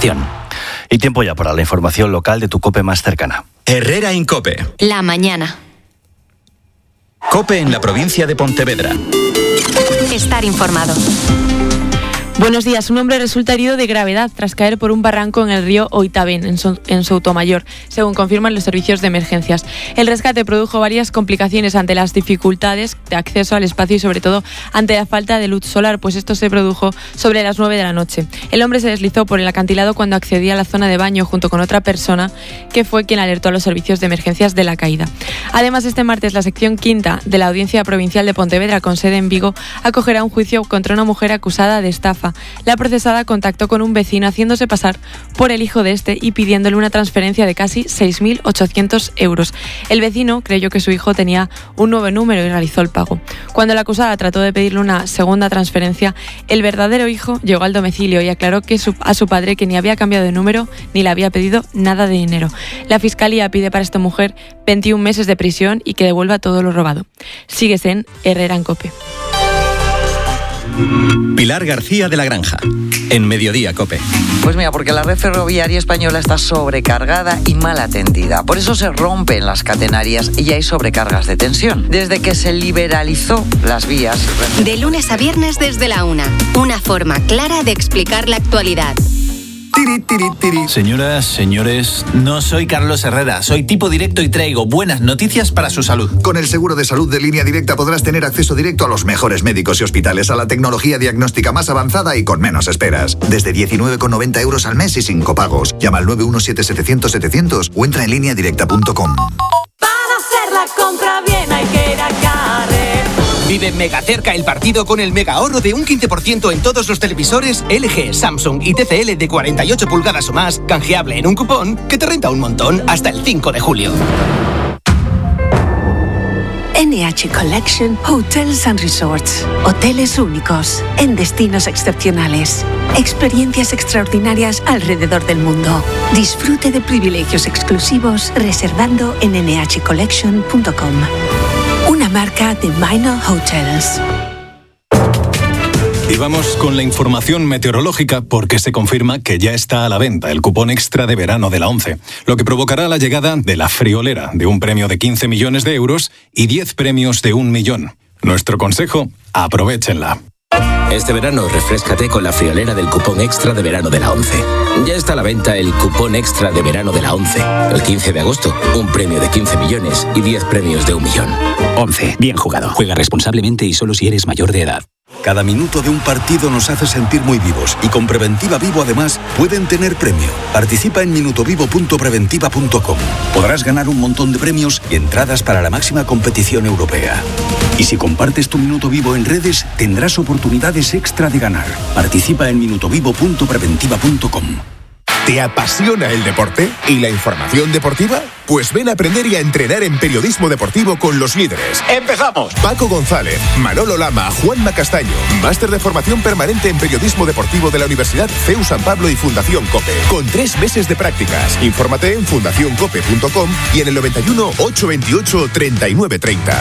información. Y tiempo ya para la información local de tu COPE más cercana. Herrera Incope. La mañana. COPE en la provincia de Pontevedra. Estar informado. Buenos días. Un hombre resulta herido de gravedad tras caer por un barranco en el río Oitabén, en Soutomayor, según confirman los servicios de emergencias. El rescate produjo varias complicaciones ante las dificultades de acceso al espacio y sobre todo ante la falta de luz solar, pues esto se produjo sobre las 9 de la noche. El hombre se deslizó por el acantilado cuando accedía a la zona de baño junto con otra persona que fue quien alertó a los servicios de emergencias de la caída. Además, este martes la sección quinta de la Audiencia Provincial de Pontevedra, con sede en Vigo, acogerá un juicio contra una mujer acusada de estafa. La procesada contactó con un vecino haciéndose pasar por el hijo de este y pidiéndole una transferencia de casi 6.800 euros. El vecino creyó que su hijo tenía un nuevo número y realizó el pago. Cuando la acusada trató de pedirle una segunda transferencia, el verdadero hijo llegó al domicilio y aclaró a su padre que ni había cambiado de número ni le había pedido nada de dinero. La Fiscalía pide para esta mujer 21 meses de prisión y que devuelva todo lo robado. Sigues en Herrera Incope. Pilar García de la Granja, en Mediodía Cope. Pues mira, porque la red ferroviaria española está sobrecargada y mal atendida. Por eso se rompen las catenarias y hay sobrecargas de tensión. Desde que se liberalizó las vías... De lunes a viernes desde la 1. Una forma clara de explicar la actualidad. Señoras, señores, no soy Carlos Herrera, soy tipo directo y traigo buenas noticias para su salud. Con el seguro de salud de Línea Directa podrás tener acceso directo a los mejores médicos y hospitales, a la tecnología diagnóstica más avanzada y con menos esperas. Desde 19,90 euros al mes y sin copagos. Llama al 917-700-700 o entra en lineadirecta.com. Para hacer la compra bien hay que ir a Carrer. Vive mega cerca el partido con el mega ahorro de un 15% en todos los televisores LG, Samsung y TCL de 48 pulgadas o más, canjeable en un cupón que te renta un montón hasta el 5 de julio. NH Collection Hotels and Resorts. Hoteles únicos, en destinos excepcionales. Experiencias extraordinarias alrededor del mundo. Disfrute de privilegios exclusivos reservando en nhcollection.com. Una marca de Minor Hotels. Y vamos con la información meteorológica porque se confirma que ya está a la venta el cupón extra de verano de la ONCE, lo que provocará la llegada de la friolera de un premio de 15 millones de euros y 10 premios de 1 millón. Nuestro consejo, aprovéchenla. Este verano refréscate con la friolera del cupón extra de verano de la ONCE. Ya está a la venta el cupón extra de verano de la ONCE. El 15 de agosto, un premio de 15 millones y 10 premios de 1 millón. ONCE, bien jugado. Juega responsablemente y solo si eres mayor de edad. Cada minuto de un partido nos hace sentir muy vivos y con Preventiva Vivo además pueden tener premio. Participa en minutovivo.preventiva.com. Podrás ganar un montón de premios y entradas para la máxima competición europea. Y si compartes tu Minuto Vivo en redes, tendrás oportunidades extra de ganar. Participa en minutovivo.preventiva.com. ¿Te apasiona el deporte y la información deportiva? Pues ven a aprender y a entrenar en periodismo deportivo con los líderes. ¡Empezamos! Paco González, Manolo Lama, Juanma Castaño. Máster de formación permanente en periodismo deportivo de la Universidad CEU San Pablo y Fundación COPE. Con 3 meses de prácticas. Infórmate en fundacioncope.com y en el 91 828 3930.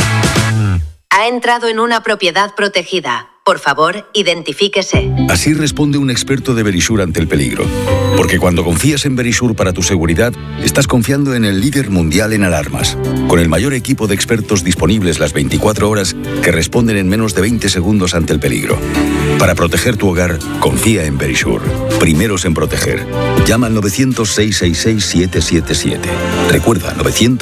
Ha entrado en una propiedad protegida. Por favor, identifíquese. Así responde un experto de Verisur ante el peligro. Porque cuando confías en Verisur para tu seguridad, estás confiando en el líder mundial en alarmas. Con el mayor equipo de expertos disponibles las 24 horas que responden en menos de 20 segundos ante el peligro. Para proteger tu hogar, confía en Verisur. Primeros en proteger. Llama al 900-666-777. Recuerda,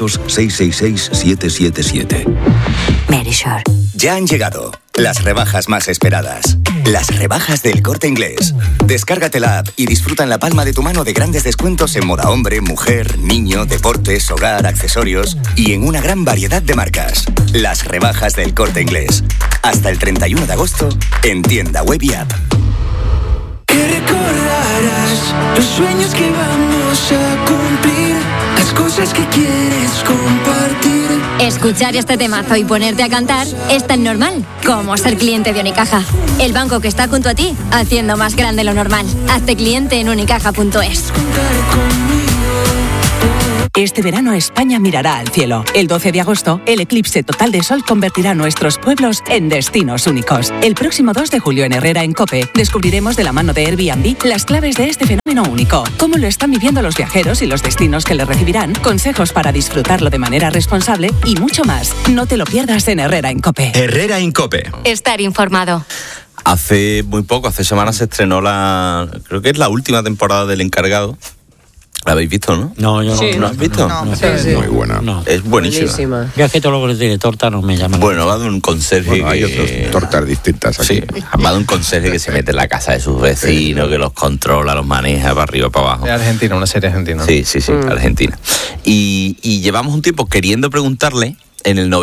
900-666-777. Verisur. Ya han llegado las rebajas más esperadas. Las rebajas del Corte Inglés. Descárgate la app y disfruta en la palma de tu mano de grandes descuentos en moda hombre, mujer, niño, deportes, hogar, accesorios y en una gran variedad de marcas. Las rebajas del Corte Inglés. Hasta el 31 de agosto en tienda web y app. Que recordarás los sueños que vamos a cumplir, las cosas que quieres compartir. Escuchar este temazo y ponerte a cantar es tan normal como ser cliente de Unicaja. El banco que está junto a ti, haciendo más grande lo normal. Hazte cliente en unicaja.es. Este verano España mirará al cielo. El 12 de agosto, el eclipse total de sol convertirá nuestros pueblos en destinos únicos. El próximo 2 de julio en Herrera en COPE, descubriremos de la mano de Airbnb las claves de este fenómeno único. Cómo lo están viviendo los viajeros y los destinos que le recibirán, consejos para disfrutarlo de manera responsable y mucho más. No te lo pierdas en Herrera en COPE. Herrera en COPE. Estar informado. Hace muy poco, hace semanas se estrenó creo que es la última temporada del Encargado. ¿La habéis visto, no? No, yo no. ¿No has visto? No. Sí. Muy buena. No. Es buenísima. Yo es que todos los de torta no me llaman. Bueno, va de un conserje hay otras tortas distintas aquí. Sí, va de un conserje que se mete en la casa de sus vecinos, que los controla, los maneja para arriba, para abajo. De Argentina, una serie argentina. Sí, Argentina. Y llevamos un tiempo queriendo preguntarle en el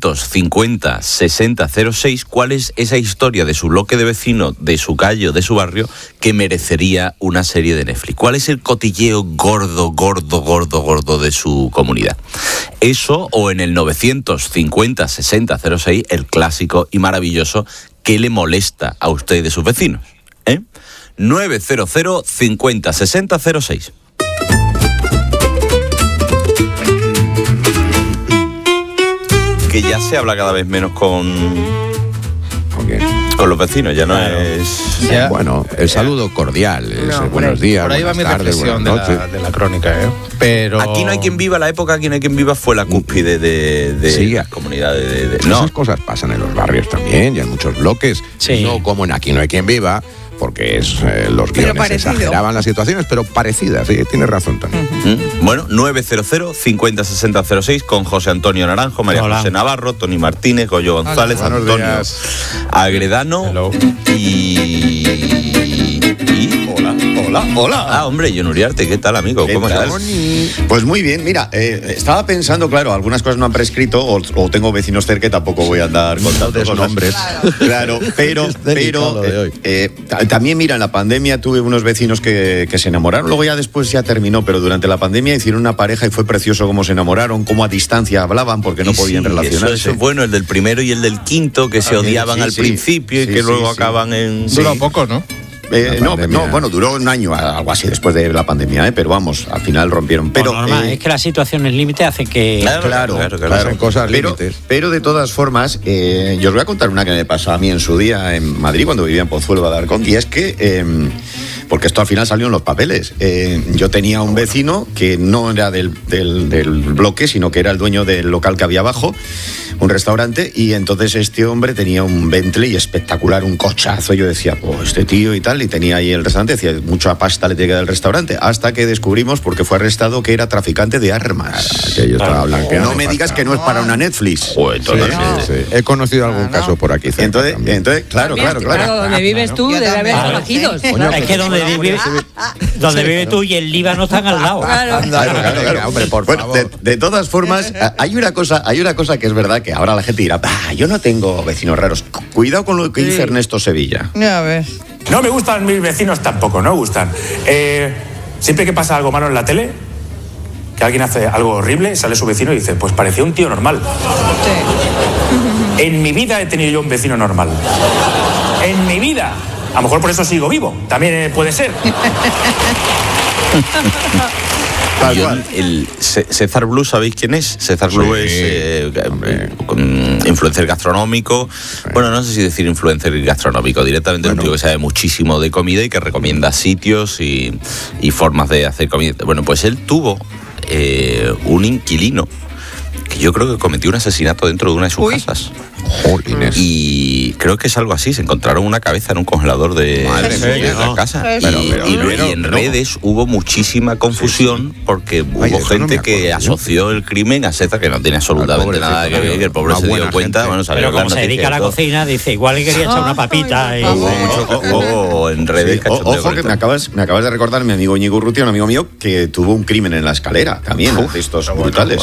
950-6006 cuál es esa historia de su bloque de vecinos, de su calle o de su barrio que merecería una serie de Netflix. ¿Cuál es el cotilleo gordo de su comunidad? Eso, o en el 950-6006 el clásico y maravilloso ¿qué le molesta a usted y de sus vecinos? 900-50-6006. Que ya se habla cada vez menos con los vecinos, ya no es... Ya. Bueno, el saludo cordial, buenos días, por ahí buenas va mi tardes, reflexión buenas noches. de la crónica, pero... Aquí no hay quien viva, la época Aquí no hay quien viva fue la cúspide de las comunidades. No. Esas cosas pasan en los barrios también, y en muchos bloques, no como en Aquí no hay quien viva, porque los guiones exageraban las situaciones, pero parecidas, sí, tienes razón también. Bueno, 900-50-6006 con José Antonio Naranjo, María José Navarro, Tony Martínez, Goyo González, Antonio Agredano y... Hola. Ah, hombre, John Uriarte, ¿qué tal, amigo? ¿Cómo estás? Pues muy bien, mira, estaba pensando, claro, algunas cosas no han prescrito o tengo vecinos cerca que tampoco voy a andar contando cosas. Nombres. Claro, pero también, mira, en la pandemia tuve unos vecinos que se enamoraron, luego ya después ya terminó, pero durante la pandemia hicieron una pareja y fue precioso cómo se enamoraron, cómo a distancia hablaban porque no podían relacionarse. Eso es bueno, el del primero y el del quinto, que se odiaban al principio y que luego acaban en... Duró poco, ¿no? Bueno, duró un año, algo así, después de la pandemia, pero vamos, al final rompieron. Pero normal, es que las situaciones límite hacen que... Claro. Son cosas límites. Pero de todas formas, yo os voy a contar una que me pasó a mí en su día en Madrid, cuando vivía en Pozuelo de Alarcón, y es que... porque esto al final salió en los papeles. Yo tenía un vecino que no era del bloque, sino que era el dueño del local que había abajo, un restaurante, y entonces este hombre tenía un Bentley espectacular, un cochazo. Yo decía, pues este tío y tal, y tenía ahí el restaurante, decía, mucha pasta le llega del restaurante, hasta que descubrimos, porque fue arrestado, que era traficante de armas. Que yo estaba blanqueando. No me digas que no es para una Netflix. Sí. He conocido algún caso por aquí. Entonces, claro. Donde vives tú debe haber conocidos. Es que donde vives tú y el Líbano están al lado. Claro. Hombre, por favor. De todas formas, hay una cosa que es verdad, que ahora la gente dirá, yo no tengo vecinos raros. Cuidado con lo que dice Ernesto Sevilla. Ya ves. No me gustan mis vecinos tampoco, no gustan. Siempre que pasa algo malo en la tele, que alguien hace algo horrible, sale su vecino y dice, pues parecía un tío normal. Sí. En mi vida he tenido yo un vecino normal. En mi vida. A lo mejor por eso sigo vivo. También puede ser. El César Blue, ¿sabéis quién es? César Blue es influencer gastronómico. Bueno, no sé si decir influencer gastronómico, directamente un tío que sabe muchísimo de comida y que recomienda sitios y formas de hacer comida. Bueno, pues él tuvo un inquilino que yo creo que cometió un asesinato dentro de una de sus casas. Jolines. Y creo que es algo así, se encontraron una cabeza en un congelador de la casa. Y en redes hubo muchísima confusión porque hubo gente que asoció el crimen a César, que no tiene absolutamente nada que ver, que el pobre se dio cuenta. Bueno, pero como se dedica a la cocina, dice, igual le quería echar una papita. O en redes. Ojo, que me acabas de recordar mi amigo Íñigo Urrutia, un amigo mío, que tuvo un crimen en la escalera también, de estos brutales.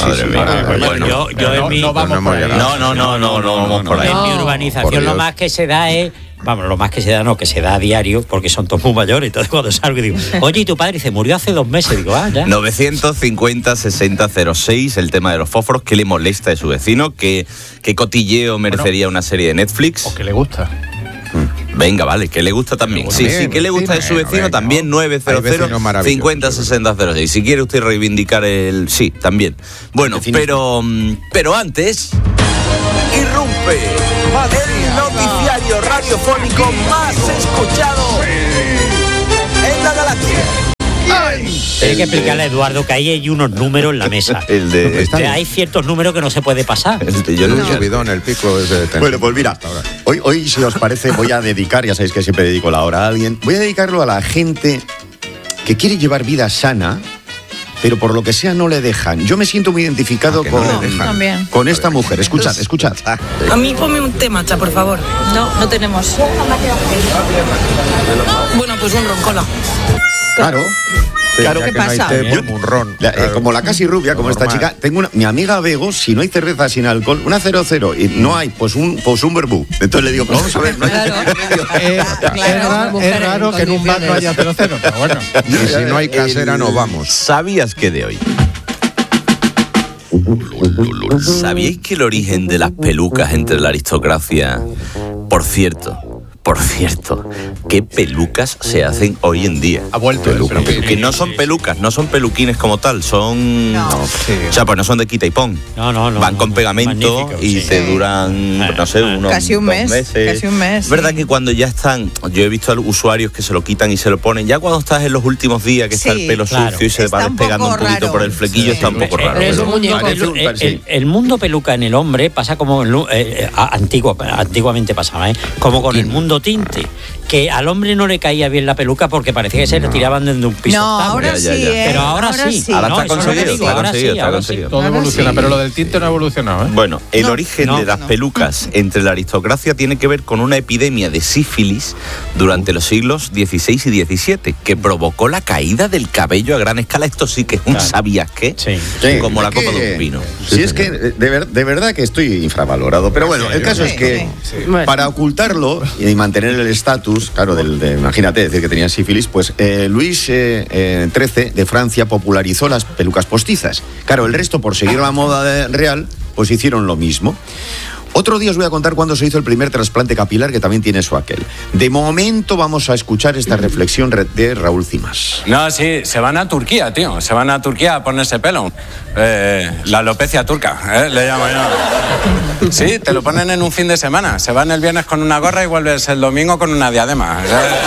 En mi urbanización lo más que se da es... que se da a diario, porque son todos muy mayores. Entonces cuando salgo digo, oye, ¿y tu padre? Dice, murió hace 2 meses. Digo, ya. 950-6006, el tema de los fósforos, ¿qué le molesta de su vecino? ¿Qué cotilleo merecería una serie de Netflix? O que le gusta. Venga, vale, que le gusta también. Sí, que le gusta de su vecino también, 900 50 60 06. Si quiere usted reivindicar el... Sí, también. Bueno, pero antes... Irrumpe el noticiario radiofónico más escuchado en la galaxia. Hay que explicarle a Eduardo que ahí hay unos números en la mesa. Hay ciertos números que no se puede pasar. Yo no he subido en el pico desde... Bueno, pues mira, hoy si os parece voy a dedicar, ya sabéis que siempre dedico la hora a alguien, voy a dedicarlo a la gente que quiere llevar vida sana, pero por lo que sea no le dejan. Yo me siento muy identificado con esta mujer. Escuchad. A mí ponme un té matcha, por favor. No tenemos. Bueno, pues un roncola. Claro. ¿Qué pasa? Un ron. Como la casi rubia, como esta chica, tengo mi amiga Bego, si no hay cerveza sin alcohol, una 00 y no hay, pues un verbú. Entonces le digo, pero vamos a ver, no hay es raro que en un bar no haya 00, pero bueno. Y si no hay casera, no vamos. ¿Sabías que de hoy? ¿Sabíais que el origen de las pelucas entre la aristocracia? Por cierto, ¿qué pelucas se hacen hoy en día? Ha vuelto que no son pelucas, no son peluquines como tal, son... O sea, pues no son de quita y pon. No. Van con pegamento y te duran, no sé, unos casi un mes. Es verdad que cuando ya están... Yo he visto a usuarios que se lo quitan y se lo ponen. Ya cuando estás en los últimos días, que está el pelo sucio y se va despegando un poquito por el flequillo, está un poco raro. El mundo peluca en el hombre pasa como... antiguamente pasaba, como con el mundo tinte, que al hombre no le caía bien la peluca porque parecía que se le tiraban desde un piso. No, ahora sí, pero ahora sí. Ahora está conseguido. Todo evoluciona, pero lo del tinte no ha evolucionado, ¿eh? Bueno, el origen de las pelucas entre la aristocracia tiene que ver con una epidemia de sífilis durante los siglos XVI y XVII, que provocó la caída del cabello a gran escala. Esto sí que es un ¿sabías qué? Como la copa de un vino. Sí, es que de verdad que estoy infravalorado. Pero bueno, el caso es que para ocultarlo y mantener el estatus, claro, imagínate decir que tenía sífilis, pues Luis XIII de Francia popularizó las pelucas postizas. Claro, el resto, por seguir la moda real, pues hicieron lo mismo. Otro día os voy a contar cuándo se hizo el primer trasplante capilar, que también tiene su aquel. De momento vamos a escuchar esta reflexión de Raúl Cimas. No, sí, se van a Turquía, tío. Se van a Turquía a ponerse pelo. La alopecia turca, le llamo yo. Sí, te lo ponen en un fin de semana. Se van el viernes con una gorra y vuelves el domingo con una diadema.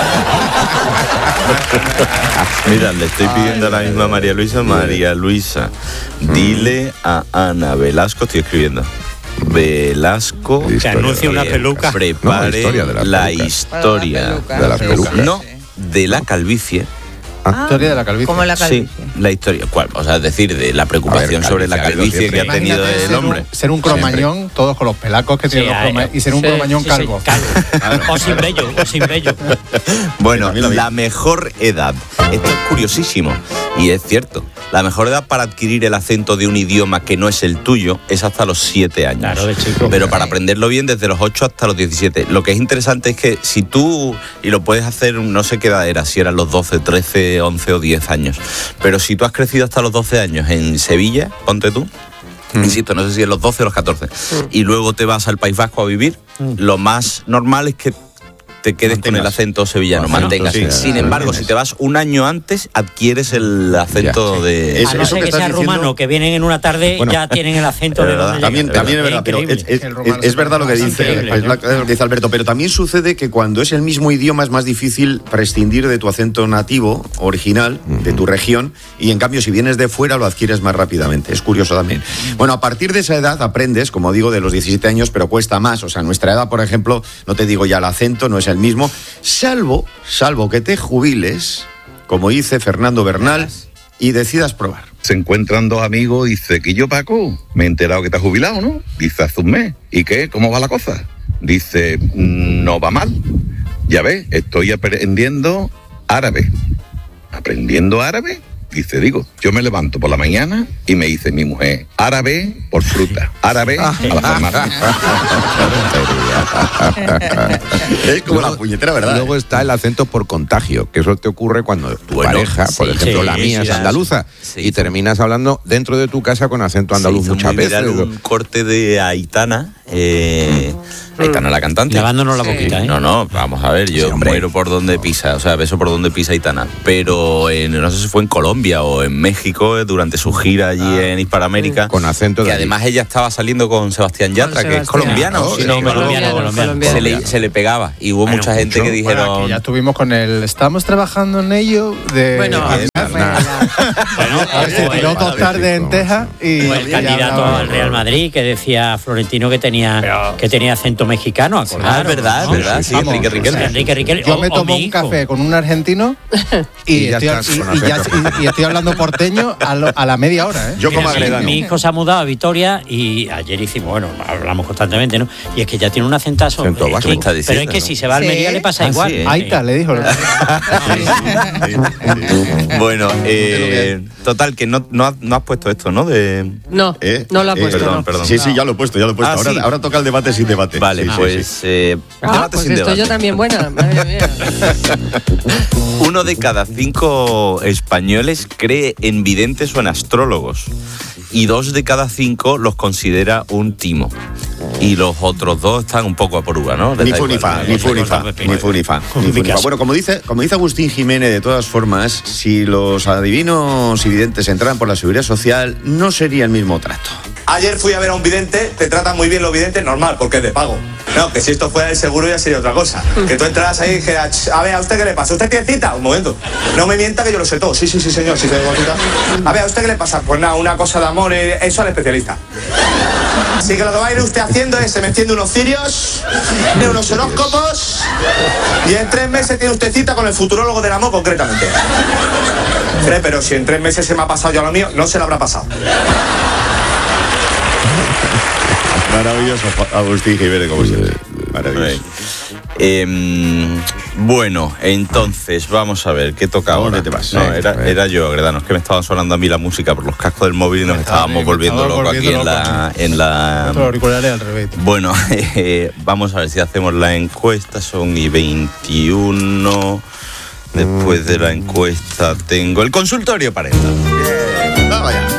Mira, le estoy pidiendo a la misma María Luisa, dile a Ana Velasco, estoy escribiendo. Velasco que anuncia una peluca. Prepare la historia de las pelucas. No, de la calvicie. Historia de la calvicie. Como la calvicie. Sí, la historia. ¿Cuál? O sea, es decir, de la preocupación sobre la calvicie que ha tenido el hombre. Ser un cromañón, todos con los pelacos que tienen los cromañones, y ser un cromañón calvo. O sin vello. Bueno, la mejor edad. Esto es curiosísimo. Y es cierto. La mejor edad para adquirir el acento de un idioma que no es el tuyo es hasta los 7 años. Claro, de chico. Pero para aprenderlo bien desde los 8 hasta los 17. Lo que es interesante es que si tú, y lo puedes hacer, no sé qué edad era, si eran los 12, 13, 11 o 10 años, pero si tú has crecido hasta los 12 años en Sevilla, ponte tú, insisto, no sé si en los 12 o los 14, y luego te vas al País Vasco a vivir, lo más normal es que te quedes con el acento sevillano, mantengas. Sí, sin embargo, si te vas un año antes, adquieres el acento de... A no ser que sea rumano, que vienen en una tarde, ya tienen el acento de donde también es verdad, pero es verdad lo que dice Alberto, pero también sucede que cuando es el mismo idioma es más difícil prescindir de tu acento nativo, original, de tu región, y en cambio si vienes de fuera lo adquieres más rápidamente. Es curioso también. Bueno, a partir de esa edad aprendes, como digo, de los 17 años, pero cuesta más. O sea, nuestra edad, por ejemplo, no te digo ya el acento, no es el mismo, salvo que te jubiles, como dice Fernando Bernal, y decidas probar. Se encuentran dos amigos y dice, ¿y yo, Paco? Me he enterado que te has jubilado, ¿no? Dice, hace un mes. ¿Y qué? ¿Cómo va la cosa? Dice, no va mal. Ya ves, estoy aprendiendo árabe. ¿Aprendiendo árabe? Dice, yo me levanto por la mañana y me dice mi mujer, árabe por fruta, árabe a la farmacia. Es como la puñetera, ¿verdad? Luego está el acento por contagio, que eso te ocurre cuando tu pareja, por ejemplo la mía es andaluza, y terminas hablando dentro de tu casa con acento andaluz muchas veces. Un corte de Aitana Aitana la cantante. Lavándonos la boquita, ¿eh? No, vamos a ver, yo muero por donde pisa, o sea, beso por donde pisa Aitana. Pero no sé si fue en Colombia o en México, durante su gira allí en Hispanoamérica. Con acento de que allí. además ella estaba saliendo con Sebastián Yatra, que es colombiano. Sí, colombiano. Se le pegaba. Y hubo mucha gente que dijeron... Bueno, aquí ya estuvimos con el... Estamos trabajando en ello de... Bueno, a ver, se tiró 2 tardes en Texas y... O el candidato al Real Madrid que decía Florentino que tenía acento mexicano, acordaros. Es verdad, ¿no? es verdad, sí, Enrique Riquelme. Yo me tomo un café con un argentino y estoy hablando porteño a la media hora, ¿eh? Yo como agredano. Mi hijo se ha mudado a Vitoria y ayer hicimos, bueno, hablamos constantemente, ¿no? Y es que ya tiene un acentazo. Acento vasco, pero está diciendo, es que ¿no? si se va a Almería le pasa igual. Sí, Aita, le dijo. Bueno, total, que no has puesto esto, ¿no? No, no lo ha puesto. Perdón. Sí, ya lo he puesto. Sí. Ahora toca el debate sin debate. Vale, Sí, pues... sí. debate Pues sin estoy debate. yo también buena, madre mía. 1 de cada 5 españoles cree en videntes o en astrólogos. Y 2 de cada 5 los considera un timo. Y los otros 2 están un poco a por uva, ¿no? Ni fu ni fa. Bueno, como dice Agustín Jiménez, de todas formas, si los adivinos y videntes entraran por la seguridad social, no sería el mismo trato. Ayer fui a ver a un vidente, te tratan muy bien los videntes, normal, porque es de pago. No, que si esto fuera el seguro ya sería otra cosa. Que tú entraras ahí y dijeras, a ver, ¿a usted qué le pasa? ¿Usted tiene cita? Un momento. No me mienta que yo lo sé todo. Sí, señor, sí tengo cita. A ver, ¿a usted qué le pasa? Pues nada, una cosa de amor, eso al especialista. Así que lo que va a ir usted haciendo es, se metiendo unos cirios, de unos horóscopos, y en 3 meses tiene usted cita con el futurólogo del amor, concretamente. Pero si en 3 meses se me ha pasado ya lo mío, no se lo habrá pasado. Maravilloso, Agustín Jiménez, como siempre. Maravilloso. Bueno, entonces, vamos a ver, ¿qué toca ahora? ¿Dónde te vas? No, era yo, Agredano, es que me estaba sonando a mí la música por los cascos del móvil y nos estábamos volviendo locos aquí en la... Los auriculares al revés. Bueno, vamos a ver si hacemos la encuesta, son y 21... Después de la encuesta tengo el consultorio parental. Vamos allá.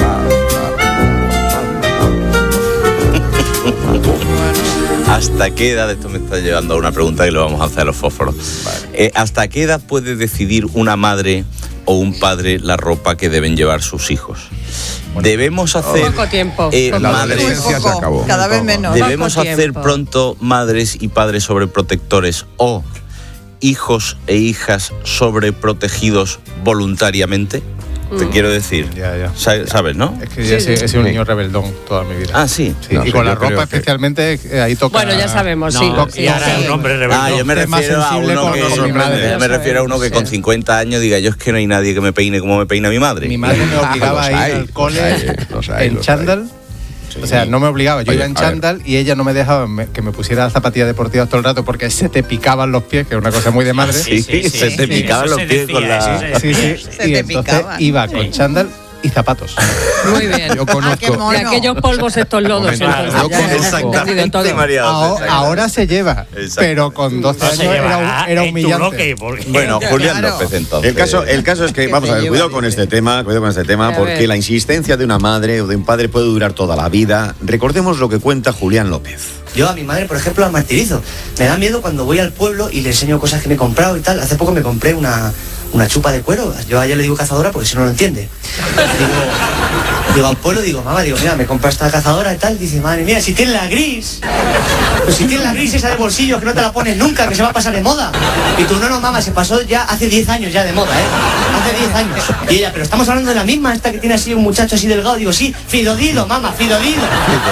¿Hasta qué edad, esto me está llevando a una pregunta que le vamos a hacer a los fósforos, ¿hasta qué edad puede decidir una madre o un padre la ropa que deben llevar sus hijos? Debemos hacer... Poco tiempo. La madres, adolescencia se acabó. Cada vez menos. Debemos Poco hacer tiempo. pronto madres y padres sobreprotectores o hijos e hijas sobreprotegidos voluntariamente. Te quiero decir, Ya. ¿sabes, no? Es que ya he sido un niño rebeldón toda mi vida. Ah, sí. No, y con la ropa especialmente, ahí toca... Bueno, ya sabemos, sí. Y ahora es un hombre rebelde. Yo me refiero a uno que me refiero a uno que con 50 años diga, yo es que no hay nadie que me peine como me peina mi madre. Mi madre me obligaba a ir al cole en chándal. O sea, no me obligaba, yo iba en chándal y ella no me dejaba que me pusiera zapatillas deportivas todo el rato porque se te picaban los pies, que es una cosa muy de madre. Sí, se te picaban los pies con la... Sí. Y entonces iba con chándal y zapatos. Muy bien. Yo conozco... Y aquellos polvos estos lodos. Exactamente, María. Ahora se lleva, pero con 12 años era humillante. Bueno, Julián López, entonces. El caso es que, vamos a ver, cuidado con este tema, porque la insistencia de una madre o de un padre puede durar toda la vida. Recordemos lo que cuenta Julián López. Yo a mi madre, por ejemplo, la martirizo. Me da miedo cuando voy al pueblo y le enseño cosas que me he comprado y tal. Hace poco me compré una chupa de cuero. Yo a ella le digo cazadora porque si no lo entiende. Digo al pueblo, mamá, mira, me compré esta cazadora y tal. Dice, madre mía, si tiene la gris. Pues si tiene la gris esa de bolsillo que no te la pones nunca, que se va a pasar de moda. Y tú, no, mamá, se pasó ya hace 10 años ya de moda, Hace 10 años. Y ella, pero estamos hablando de la misma, esta que tiene así un muchacho así delgado. Digo, sí, Fidodilo, mamá, Fidodilo.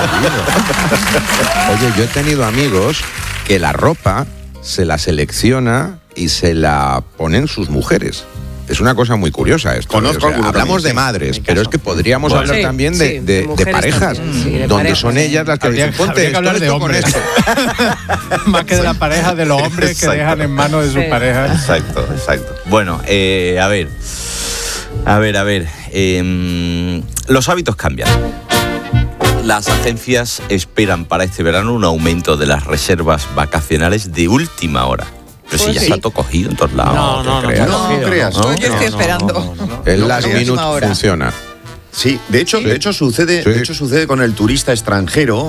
Oye, yo he tenido amigos que la ropa se la selecciona y se la ponen sus mujeres. Es una cosa muy curiosa esto. Hablamos de madres, pero es que podríamos hablar también de parejas, donde son ellas las que dicen, ponte esto, hablar de hombres. Más que de la pareja, de los hombres que dejan en manos de sus parejas. Exacto. Bueno, a ver. Los hábitos cambian. Las agencias esperan para este verano un aumento de las reservas vacacionales de última hora. Pero si ya está todo cogido en todos lados. No creas. Yo estoy esperando. El last minute funciona. Sí, de hecho sucede con el turista extranjero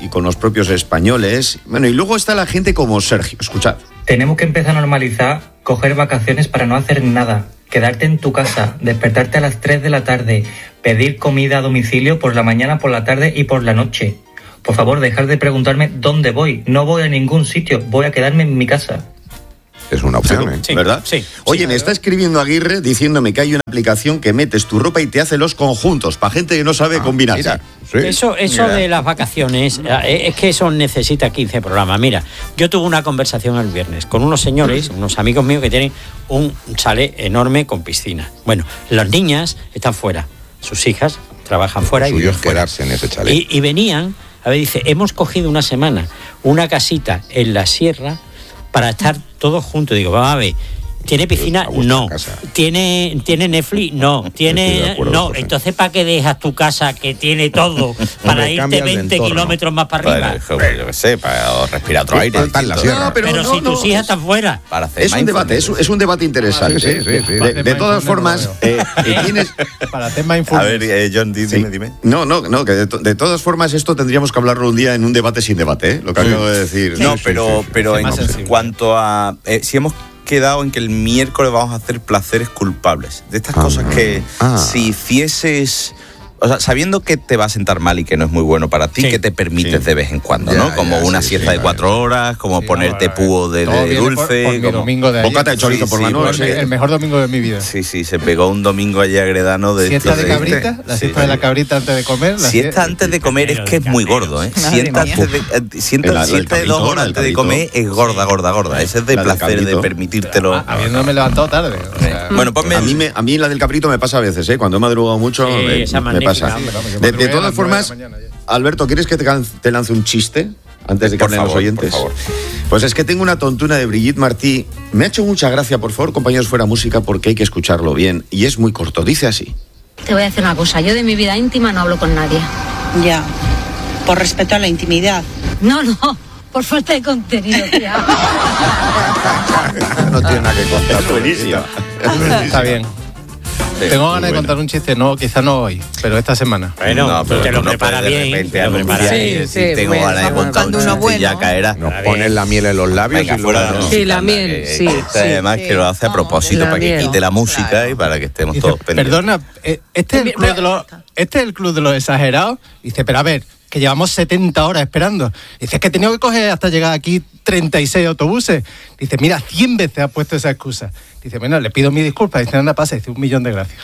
y con los propios españoles. Bueno, y luego está la gente como Sergio. Escuchad. Tenemos que empezar a normalizar coger vacaciones para no hacer nada. Quedarte en tu casa, despertarte a las 3 de la tarde, pedir comida a domicilio por la mañana, por la tarde y por la noche. Por favor, dejar de preguntarme dónde voy. No voy a ningún sitio, voy a quedarme en mi casa. Es una opción, ¿eh? Sí, ¿verdad? Sí. Oye, me está escribiendo Aguirre diciéndome que hay una aplicación que metes tu ropa y te hace los conjuntos, para gente que no sabe combinarse. Eso de las vacaciones, es que eso necesita 15 programas. Mira, yo tuve una conversación el viernes con unos señores, unos amigos míos que tienen un chalet enorme con piscina. Bueno, las niñas están fuera, sus hijas trabajan fuera. Lo suyo es quedarse en ese chalet. Y venían, a ver, dice, hemos cogido una semana, una casita en la sierra para estar todos juntos. Digo, vamos a ver, ¿tiene piscina? No. ¿Tiene Netflix? No. No. Entonces, ¿para qué dejas tu casa que tiene todo para irte 20 kilómetros más para arriba? Yo qué sé, para respirar otro aire. Pero si tus hijas están fuera. Es un debate, es un debate interesante. Sí. De todas formas, tienes... Para tema influencer. A ver, John, dime. No, que de todas formas esto tendríamos que hablarlo un día en un debate sin debate, ¿eh? Lo que acabo de decir. No, pero en cuanto a... si hemos quedado en que el miércoles vamos a hacer placeres culpables. De estas cosas que si hicieses... O sea, sabiendo que te va a sentar mal y que no es muy bueno para ti, que te permites de vez en cuando, ¿no? Como una siesta de 4 horas, como ponerte púo de dulce. Por mi domingo de ayer. Bocata de chorizo por la noche. El mejor domingo de mi vida. Sí, se pegó un domingo allí agredano de... ¿Siesta de cabrita? ¿La siesta de la cabrita antes de comer? Siesta antes de comer es que es muy gordo, ¿eh? Siesta de 2 horas antes de comer es gorda. Ese es de placer, de permitírtelo. Habiéndome levantado tarde. Bueno, ponme... A mí la del cabrito me pasa a veces, ¿eh? Cuando he madrugado mucho me pasa. De todas formas, Alberto, ¿quieres que te lance un chiste antes de que hablen los oyentes? Por favor. Pues es que tengo una tontuna de Brigitte Martí. Me ha hecho mucha gracia, por favor, compañeros, fuera música, porque hay que escucharlo bien. Y es muy corto, dice así. Te voy a decir una cosa, yo de mi vida íntima no hablo con nadie. Ya, por respeto a la intimidad. No, por falta de contenido, tía. No tiene nada que contar. Es buenísimo. Está bien. Tengo ganas de contar un chiste, quizá no hoy, pero esta semana. Bueno, pero te lo prepara bien. Tengo ganas de contar un chiste y ya caerá. Nos ponen la miel en los labios y luego... Sí, la miel, sí. Además que lo hace a propósito, para que quite la música y para que estemos todos pendientes. Perdona, este es el club de los exagerados. Dice, pero a ver, que llevamos 70 horas esperando. Dice, es que he tenido que coger hasta llegar aquí 36 autobuses. Dice, mira, 100 veces ha puesto esa excusa. Dice, bueno, le pido mis disculpas. Dice, anda, pasa. Dice, 1.000.000 de gracias.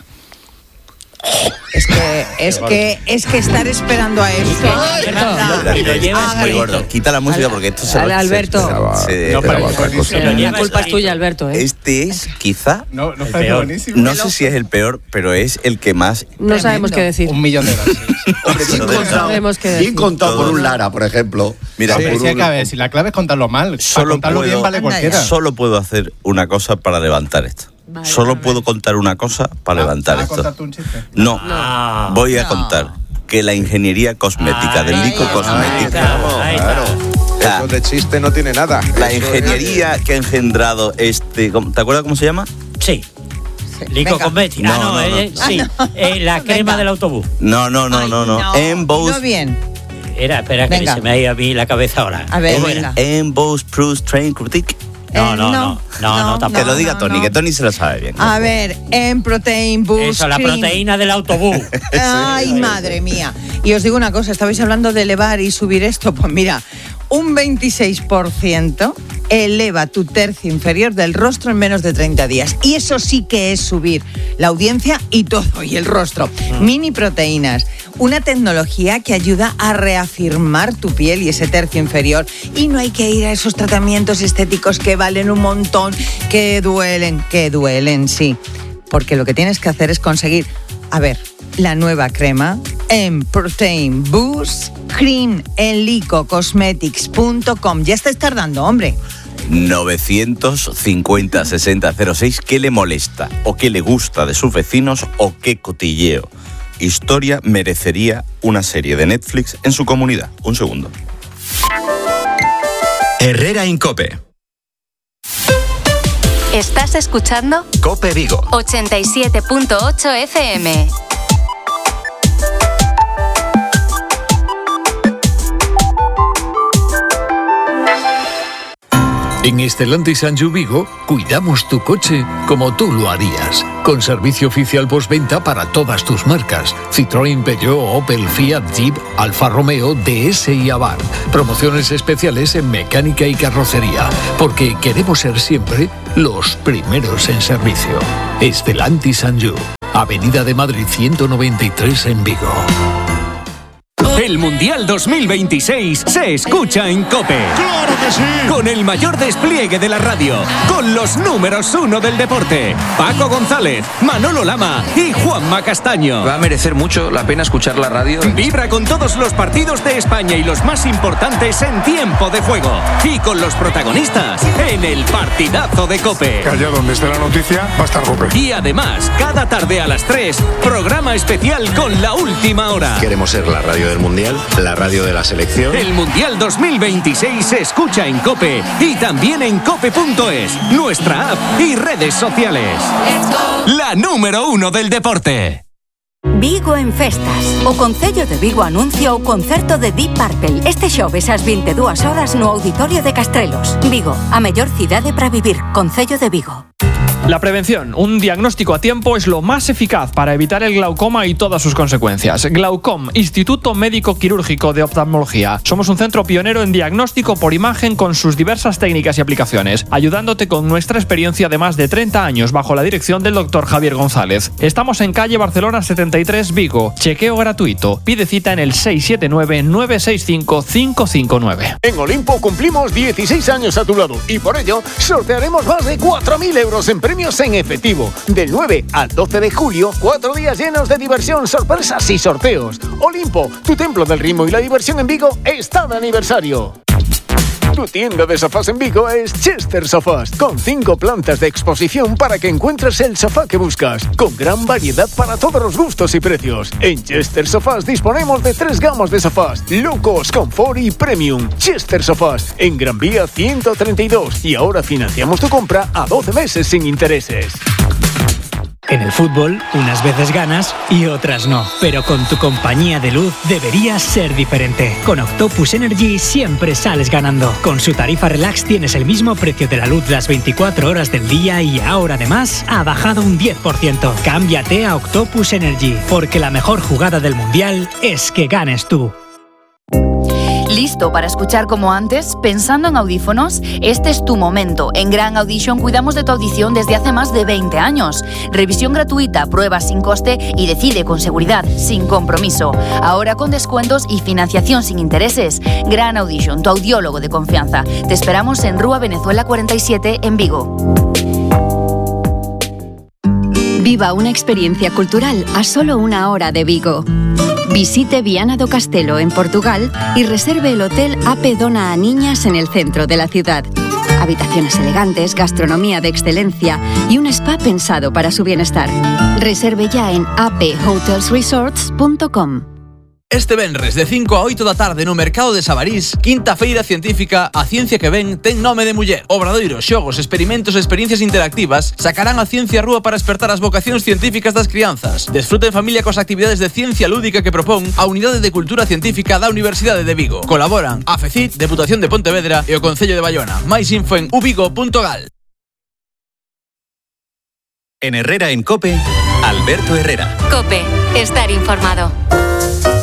Es que estar esperando a esto. Muy gordo. Quita la música porque esto se Dale, Alberto. La culpa es tuya, Alberto. Este es quizá... No parece buenísimo. No sé si es el peor, pero es el que más... No sabemos qué decir. 1.000.000 de gracias. Hombre, bien contado por un Lara, por ejemplo. Mira, si la clave es contarlo mal. Contarlo bien vale cualquiera. Solo puedo hacer una cosa para levantar esto. Solo puedo contar una cosa para levantar esto. ¿Contarte un chiste? No, voy a contar que la ingeniería cosmética del Lico Cosmética... Eso de chiste no tiene nada. La ingeniería que ha engendrado ¿te acuerdas cómo se llama? Sí. Lico Cosmética. La crema del autobús. No. Emboss... Espera que se me ha ido a mí la cabeza ahora. A ver, venga. Emboss Prus Train Critique. No, tampoco. Que lo diga Tony, que Tony se lo sabe bien. A ver, en Protein Boost. Eso, la proteína del autobús. Ay, madre mía. Y os digo una cosa, estabais hablando de elevar y subir esto. Pues mira, un 26% eleva tu tercio inferior del rostro en menos de 30 días. Y eso sí que es subir la audiencia y todo, y el rostro. Mini proteínas, una tecnología que ayuda a reafirmar tu piel y ese tercio inferior. Y no hay que ir a esos tratamientos estéticos que valen un montón, que duelen, sí. Porque lo que tienes que hacer es conseguir, la nueva crema en Protein Boost Cream en licocosmetics.com. Ya estáis tardando, hombre. 950 60 06. ¿Qué le molesta o qué le gusta de sus vecinos o qué cotilleo? Historia merecería una serie de Netflix en su comunidad. Un segundo. Herrera Incope. ¿Estás escuchando? Cope Vigo. 87.8 FM. En Stellantis Sanju Vigo cuidamos tu coche como tú lo harías. Con servicio oficial postventa para todas tus marcas. Citroën, Peugeot, Opel, Fiat, Jeep, Alfa Romeo, DS y Abarth. Promociones especiales en mecánica y carrocería. Porque queremos ser siempre los primeros en servicio. Stellantis Sanju, Avenida de Madrid 193 en Vigo. El Mundial 2026 se escucha en COPE. ¡Claro que sí! Con el mayor despliegue de la radio, con los números 1 del deporte, Paco González, Manolo Lama y Juanma Castaño. Va a merecer mucho la pena escuchar la radio. Vibra con todos los partidos de España y los más importantes en tiempo de juego. Y con los protagonistas en el partidazo de COPE. Que allá donde esté la noticia va a estar COPE. Y además, cada tarde a las 3, programa especial con la última hora. Queremos ser la radio del Mundial, la radio de la selección. El Mundial 2026 se escucha en COPE y también en cope.es, nuestra app y redes sociales. La número 1 del deporte. Vigo en festas. O Concello de Vigo anuncia o concerto de Deep Purple. Este xoves ás 22 horas no Auditorio de Castrelos. Vigo, a mellor cidade para vivir. Concello de Vigo. La prevención, un diagnóstico a tiempo, es lo más eficaz para evitar el glaucoma y todas sus consecuencias. Glaucom, Instituto Médico Quirúrgico de Oftalmología. Somos un centro pionero en diagnóstico por imagen con sus diversas técnicas y aplicaciones, ayudándote con nuestra experiencia de más de 30 años bajo la dirección del Dr. Javier González. Estamos en calle Barcelona 73, Vigo. Chequeo gratuito. Pide cita en el 679-965-559. En Olimpo cumplimos 16 años a tu lado y por ello sortearemos más de 4.000 euros en premios en efectivo. Del 9 al 12 de julio, 4 días llenos de diversión, sorpresas y sorteos. Olimpo, tu templo del ritmo y la diversión en Vigo, está de aniversario. Tu tienda de sofás en Vigo es Chester Sofás, con 5 plantas de exposición para que encuentres el sofá que buscas, con gran variedad para todos los gustos y precios. En Chester Sofás disponemos de 3 gamas de sofás: Low Cost, Comfort y Premium. Chester Sofás, en Gran Vía 132, y ahora financiamos tu compra a 12 meses sin intereses. En el fútbol, unas veces ganas y otras no. Pero con tu compañía de luz deberías ser diferente. Con Octopus Energy siempre sales ganando. Con su tarifa Relax tienes el mismo precio de la luz las 24 horas del día y ahora además ha bajado un 10%. Cámbiate a Octopus Energy, porque la mejor jugada del Mundial es que ganes tú. ¿Listo para escuchar como antes? ¿Pensando en audífonos? Este es tu momento. En Gran Audition cuidamos de tu audición desde hace más de 20 años. Revisión gratuita, pruebas sin coste y decide con seguridad, sin compromiso. Ahora con descuentos y financiación sin intereses. Gran Audition, tu audiólogo de confianza. Te esperamos en Rúa Venezuela 47 en Vigo. Viva una experiencia cultural a solo 1 hora de Vigo. Visite Viana do Castelo en Portugal y reserve el hotel AP Dona a Niñas en el centro de la ciudad. Habitaciones elegantes, gastronomía de excelencia y un spa pensado para su bienestar. Reserve ya en aphotelsresorts.com. Este venres de 5 a 8 da tarde no Mercado de Sabarís, quinta feira científica A Ciencia que Ven ten nome de muller. Obradoiros, xogos, experimentos e experiencias interactivas sacarán a ciencia á rúa para despertar as vocacións científicas das crianzas. Desfruta en familia coas actividades de ciencia lúdica que propón a Unidade de Cultura Científica da Universidade de Vigo. Colaboran a FECIT, Deputación de Pontevedra e o Concello de Bayona. Máis info en uvigo.gal. En Herrera en COPE, Alberto Herrera. COPE, estar informado.